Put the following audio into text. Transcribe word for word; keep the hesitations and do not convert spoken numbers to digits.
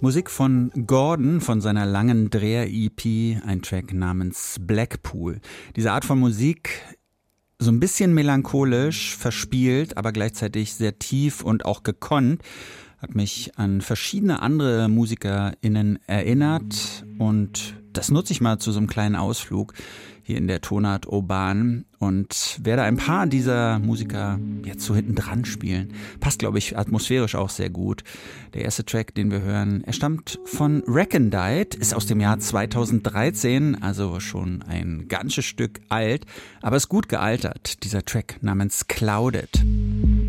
Musik von Gordon von seiner langen Dreher-E P, ein Track namens Blackpool. Diese Art von Musik, so ein bisschen melancholisch, verspielt, aber gleichzeitig sehr tief und auch gekonnt, hat mich an verschiedene andere MusikerInnen erinnert und das nutze ich mal zu so einem kleinen Ausflug hier in der Tonart Urban und werde ein paar dieser Musiker jetzt so hinten dran spielen. Passt, glaube ich, atmosphärisch auch sehr gut. Der erste Track, den wir hören, er stammt von Recondite, ist aus dem Jahr zweitausenddreizehn, also schon ein ganzes Stück alt, aber ist gut gealtert. Dieser Track namens Clouded.